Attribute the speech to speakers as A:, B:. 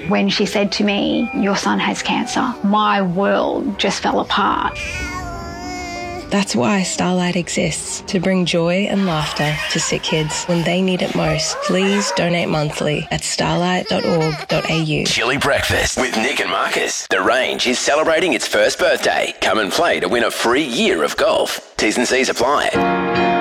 A: When she said to me, "Your son has cancer," my world just fell apart.
B: That's why Starlight exists, to bring joy and laughter to sick kids when they need it most. Please donate monthly at starlight.org.au.
C: Chilly Breakfast with Nick and Marcus. The Range is celebrating its first birthday. Come and play to win a free year of golf. T's and C's apply.